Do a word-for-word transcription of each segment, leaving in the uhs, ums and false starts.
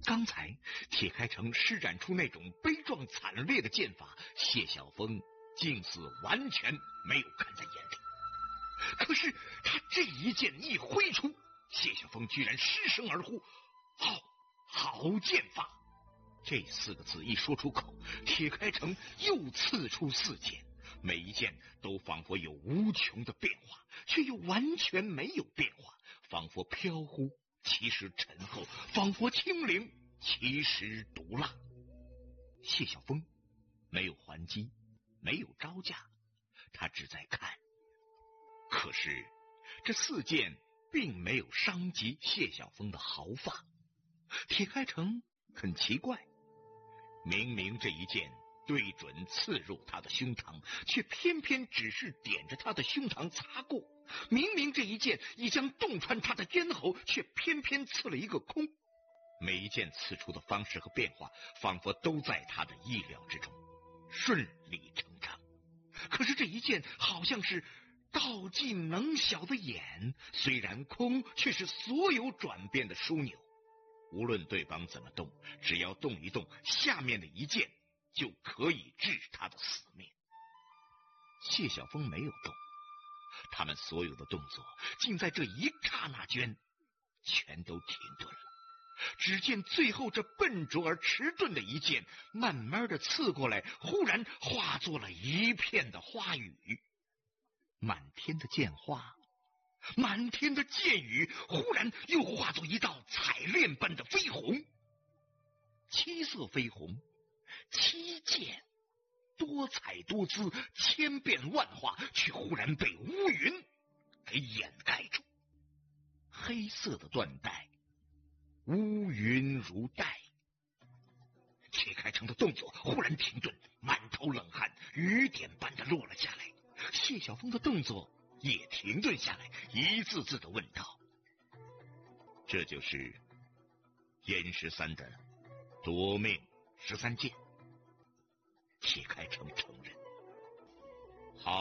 刚才铁开成施展出那种悲壮惨烈的剑法，谢晓峰竟似完全没有看在眼里。可是他这一剑一挥出，谢晓峰居然失声而呼：“好，好剑法！”这四个字一说出口，铁开成又刺出四剑，每一剑都仿佛有无穷的变化，却又完全没有变化，仿佛飘忽，其实沉厚；仿佛清灵，其实毒辣。谢晓峰没有还击，没有招架，他只在看。可是这四剑并没有伤及谢晓峰的毫发。铁开成很奇怪，明明这一剑对准刺入他的胸膛，却偏偏只是点着他的胸膛擦过；明明这一剑已将洞穿他的咽喉，却偏偏刺了一个空。每一剑刺出的方式和变化，仿佛都在他的意料之中，顺理成章。可是这一剑好像是道尽能晓的眼，虽然空，却是所有转变的枢纽。无论对方怎么动，只要动一动，下面的一剑就可以治他的死命。谢晓峰没有动，他们所有的动作竟在这一刹那间全都停顿了。只见最后这笨拙而迟钝的一剑慢慢的刺过来，忽然化作了一片的花雨。满天的剑花，满天的剑雨，忽然又化作一道彩链般的飞鸿。七色飞鸿，七剑，多彩多姿，千变万化，却忽然被乌云给掩盖住。黑色的缎带，乌云如带。铁开成的动作忽然停顿，满头冷汗雨点般的落了下来。谢晓峰的动作也停顿下来，一字字的问道：“这就是燕十三的夺命十三剑？”铁开成承认：“好，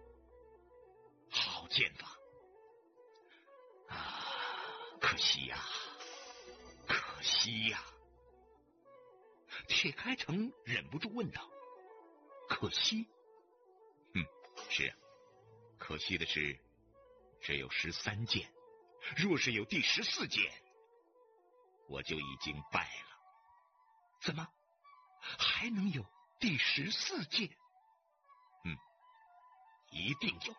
好剑法啊！可惜呀、啊，可惜呀、啊！”铁开成忍不住问道：“可惜？”“嗯，是啊，可惜的是只有十三剑，若是有第十四剑，我就已经败了。”“怎么还能有第十四剑？”“嗯，一定有。”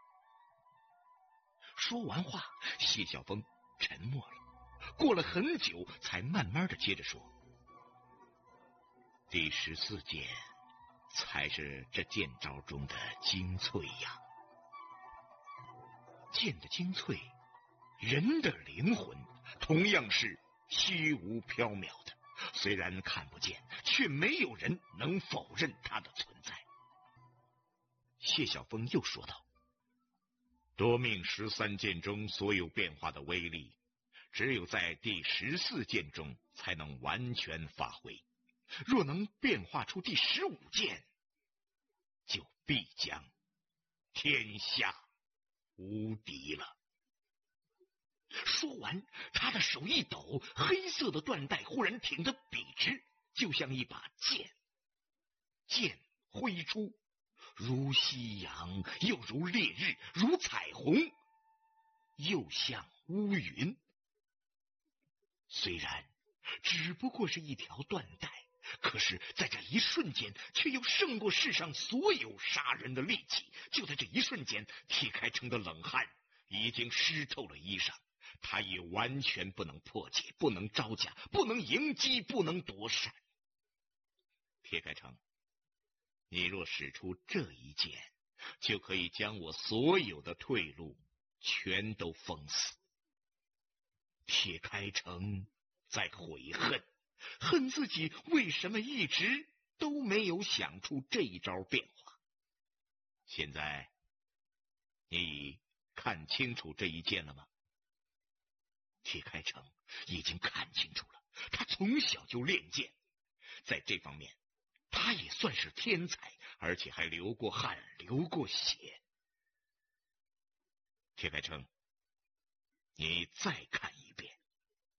说完话，谢晓峰沉默了，过了很久才慢慢的接着说：“第十四剑才是这剑招中的精粹呀。剑的精粹，人的灵魂同样是虚无缥缈的，虽然看不见，却没有人能否认它的存在。”谢晓峰又说道：“夺命十三剑中所有变化的威力，只有在第十四剑中才能完全发挥。若能变化出第十五剑，就必将天下无敌了。”说完，他的手一抖，黑色的缎带忽然挺得笔直，就像一把剑。剑挥出，如夕阳，又如烈日，如彩虹，又像乌云。虽然只不过是一条缎带，可是在这一瞬间，却又胜过世上所有杀人的利器。就在这一瞬间，铁开成的冷汗已经湿透了衣裳，他也完全不能破解，不能招架，不能迎击，不能躲闪。铁开成，你若使出这一剑，就可以将我所有的退路全都封死。铁开成在悔恨，恨自己为什么一直都没有想出这一招变化。现在你已看清楚这一剑了吗？铁开成已经看清楚了，他从小就练剑，在这方面他也算是天才，而且还流过汗，流过血。铁开成，你再看一遍。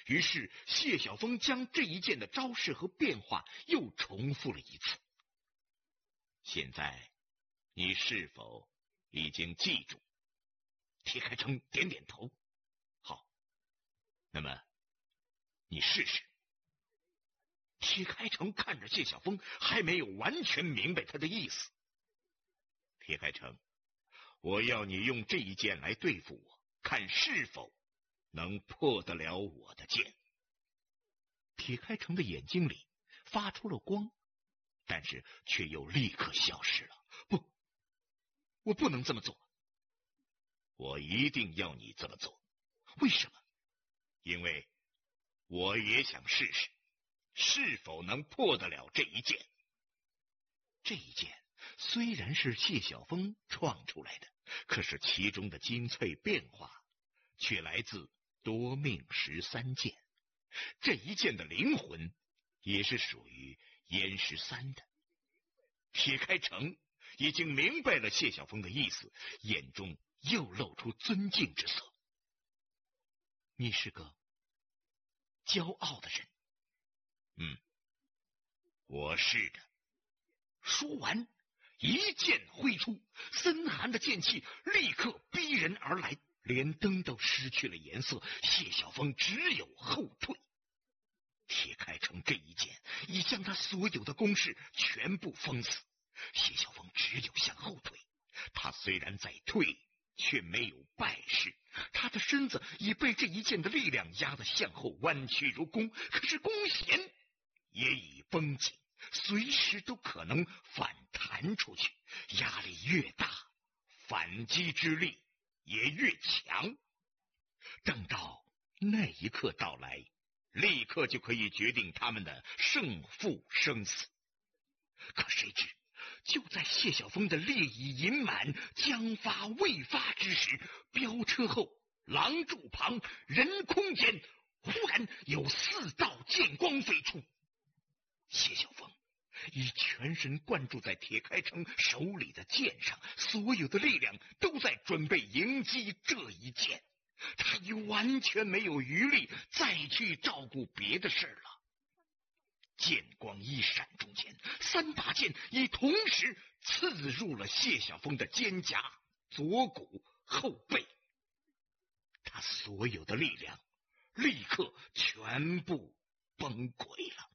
于是谢晓峰将这一剑的招式和变化又重复了一次。现在你是否已经记住？铁开成点点头。好，那么你试试。铁开成看着谢晓峰，还没有完全明白他的意思。铁开成，我要你用这一剑来对付我，看是否能破得了我的剑。铁开成的眼睛里发出了光，但是却又立刻消失了。不，我不能这么做。我一定要你这么做。为什么？因为我也想试试是否能破得了这一剑。这一剑虽然是谢晓峰创出来的，可是其中的精粹变化却来自夺命十三剑。这一剑的灵魂也是属于燕十三的。铁开成已经明白了谢晓峰的意思，眼中又露出尊敬之色。你是个骄傲的人。嗯，我是的。说完，一剑挥出，森寒的剑气立刻逼人而来，连灯都失去了颜色。谢晓峰只有后退。铁开成这一剑已将他所有的攻势全部封死，谢晓峰只有向后退。他虽然在退，却没有败势，他的身子已被这一剑的力量压得向后弯曲如弓，可是弓弦也已绷紧，随时都可能反弹出去，压力越大，反击之力也越强。等到那一刻到来，立刻就可以决定他们的胜负生死。可谁知就在谢晓峰的烈已盈满，将发未发之时，飙车后廊柱旁人空间忽然有四道剑光飞出。谢晓峰已全神贯注在铁开成手里的剑上，所有的力量都在准备迎击这一剑，他已完全没有余力再去照顾别的事了。剑光一闪中间，三把剑已同时刺入了谢晓峰的肩胛、左骨、后背，他所有的力量立刻全部崩溃了。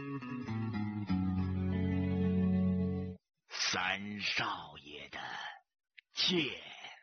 三少爷的剑。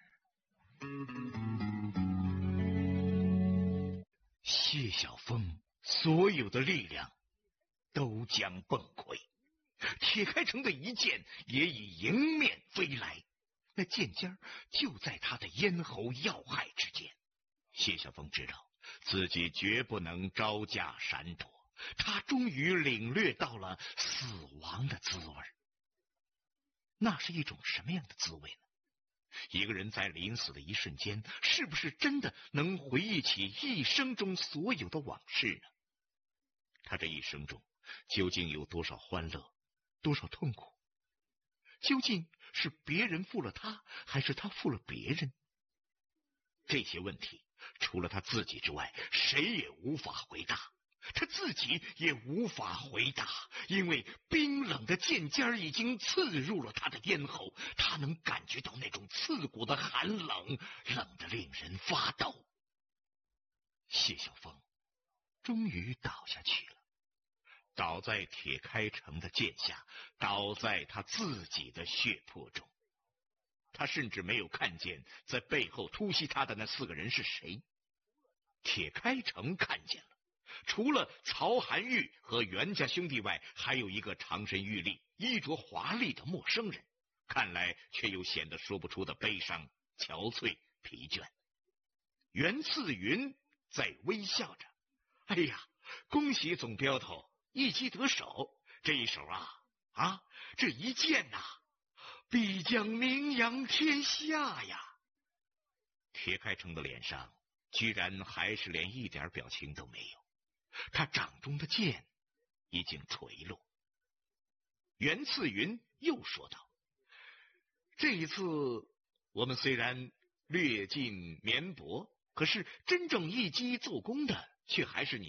谢晓峰所有的力量都将崩溃，铁开成的一剑也已迎面飞来，那剑尖就在他的咽喉要害之间。谢晓峰知道自己绝不能招架闪躲，他终于领略到了死亡的滋味。那是一种什么样的滋味呢？一个人在临死的一瞬间，是不是真的能回忆起一生中所有的往事呢？他这一生中究竟有多少欢乐，多少痛苦？究竟是别人负了他，还是他负了别人？这些问题除了他自己之外，谁也无法回答，他自己也无法回答，因为冰冷的剑尖已经刺入了他的咽喉，他能感觉到那种刺骨的寒冷，冷得令人发抖。谢晓峰终于倒下去了，倒在铁开成的剑下，倒在他自己的血泊中。他甚至没有看见在背后突袭他的那四个人是谁。铁开成看见了，除了曹寒玉和袁家兄弟外，还有一个长身玉立、衣着华丽的陌生人，看来却又显得说不出的悲伤、憔悴、疲倦。袁次云在微笑着：“哎呀，恭喜总镖头一击得手，这一手啊啊，这一剑呐、啊，必将名扬天下呀！”铁开成的脸上居然还是连一点表情都没有，他掌中的剑已经垂落。袁次云又说道：“这一次我们虽然略尽绵薄，可是真正一击奏功的却还是你